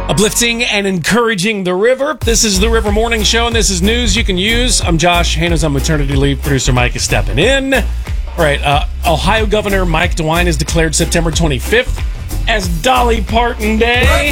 Uplifting and encouraging the river. This is the River Morning Show, and this is news you can use. I'm Josh. Hannah's on maternity leave. Producer Mike is stepping in. All right, Ohio Governor Mike DeWine has declared September 25th as Dolly Parton Day.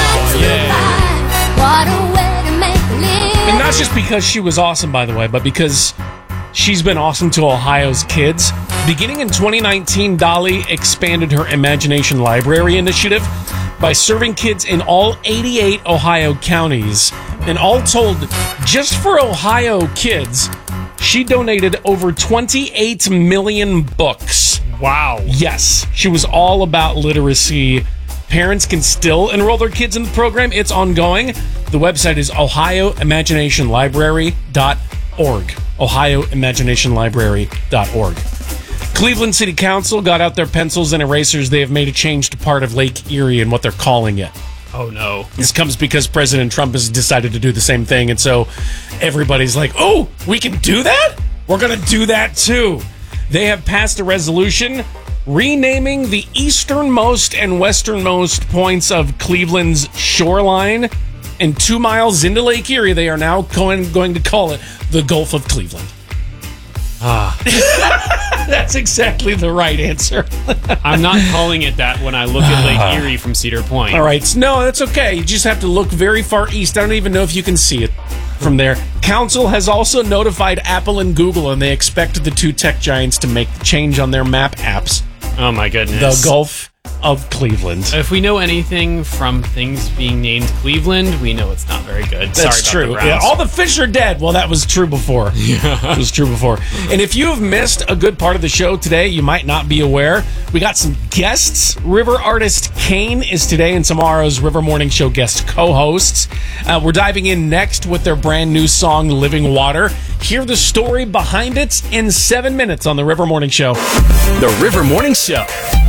And not just because she was awesome, by the way, but because she's been awesome to Ohio's kids. Beginning in 2019, Dolly expanded her Imagination Library initiative by serving kids in all 88 Ohio counties. And all told, just for Ohio kids, she donated over 28 million books. Wow. Yes, she was all about literacy. Parents can still enroll their kids in the program. It's ongoing. The website is ohioimaginationlibrary.org. ohioimaginationlibrary.org. Cleveland City Council got out their pencils and erasers. They have made a change to part of Lake Erie and what they're calling it. Oh, no. This comes because President Trump has decided to do the same thing, and so everybody's like, oh, we can do that? We're going to do that too. They have passed a resolution renaming the easternmost and westernmost points of Cleveland's shoreline, and 2 miles into Lake Erie, they are now going to call it the Gulf of Cleveland. That's exactly the right answer. I'm not calling it that when I look at Lake Erie from Cedar Point. All right. No, that's okay. You just have to look very far east. I don't even know if you can see it from there. Council has also notified Apple and Google, and they expect the two tech giants to make the change on their map apps. Oh, my goodness. The Gulf of Cleveland. If we know anything from things being named Cleveland, we know it's not very good. That's Sorry true. about the Browns. Yeah, all the fish are dead. Well, that was true before. It was true before. And if you have missed a good part of the show today, you might not be aware. We got some guests. River artist Kane is today and tomorrow's River Morning Show guest co-hosts. We're diving in next with their brand new song, Living Water. Hear the story behind it in 7 minutes on the River Morning Show. The River Morning Show.